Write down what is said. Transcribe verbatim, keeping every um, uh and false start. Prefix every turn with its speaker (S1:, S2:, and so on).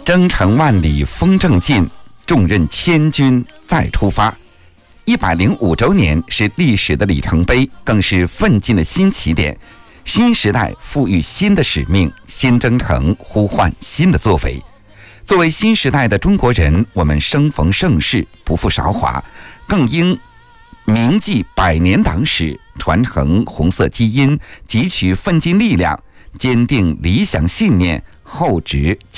S1: 征程万里风正劲，重任千钧再出发。一百零五周年是历史的里程碑，更是奋进的新起点。新时代赋予新的使命，新征程呼唤新的作为。作为新时代的中国人，我们生逢盛世，不负韶华，更应铭记百年党史，传承红色基因，汲取奋进力量，坚定理想信念，厚植